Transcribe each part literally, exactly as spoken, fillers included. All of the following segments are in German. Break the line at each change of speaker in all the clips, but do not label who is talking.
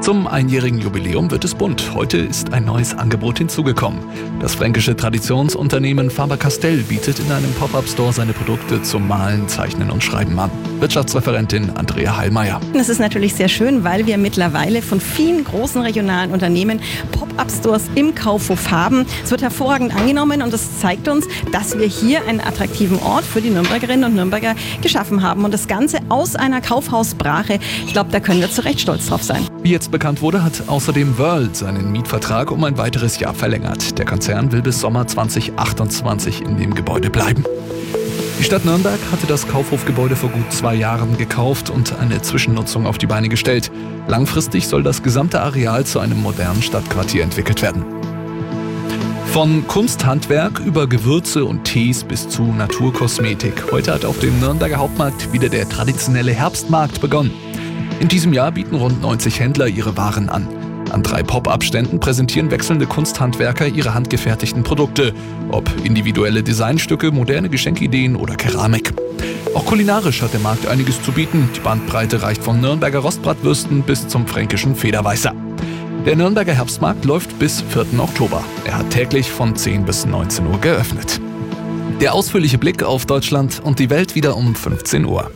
Zum einjährigen Jubiläum wird es bunt. Heute ist ein neues Angebot hinzugekommen. Das fränkische Traditionsunternehmen Faber-Castell bietet in einem Pop-Up-Store seine Produkte zum Malen, Zeichnen und Schreiben an. Wirtschaftsreferentin Andrea Heilmeier.
Das ist natürlich sehr schön, weil wir mittlerweile von vielen großen regionalen Unternehmen Pop-Up-Stores im Kaufhof haben. Es wird hervorragend angenommen und das zeigt uns, dass wir hier einen attraktiven Ort für die Nürnbergerinnen und Nürnberger geschaffen haben. Und das Ganze aus einer Kaufhausbrache. Ich glaube, da können wir zu Recht stolz drauf sein.
Wie jetzt bekannt wurde, hat außerdem World seinen Mietvertrag um ein weiteres Jahr verlängert. Der Konzern will bis Sommer zwanzig achtundzwanzig in dem Gebäude bleiben. Die Stadt Nürnberg hatte das Kaufhofgebäude vor gut zwei Jahren gekauft und eine Zwischennutzung auf die Beine gestellt. Langfristig soll das gesamte Areal zu einem modernen Stadtquartier entwickelt werden. Von Kunsthandwerk über Gewürze und Tees bis zu Naturkosmetik. Heute hat auf dem Nürnberger Hauptmarkt wieder der traditionelle Herbstmarkt begonnen. In diesem Jahr bieten rund neunzig Händler ihre Waren an. An drei Pop-Up-Ständen präsentieren wechselnde Kunsthandwerker ihre handgefertigten Produkte, ob individuelle Designstücke, moderne Geschenkideen oder Keramik. Auch kulinarisch hat der Markt einiges zu bieten. Die Bandbreite reicht von Nürnberger Rostbratwürsten bis zum fränkischen Federweißer. Der Nürnberger Herbstmarkt läuft bis vierten Oktober. Er hat täglich von zehn bis neunzehn Uhr geöffnet. Der ausführliche Blick auf Deutschland und die Welt wieder um fünfzehn Uhr.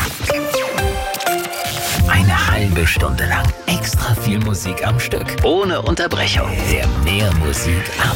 Eine halbe Stunde lang extra viel Musik am Stück. Ohne Unterbrechung. Der Mehr Musik am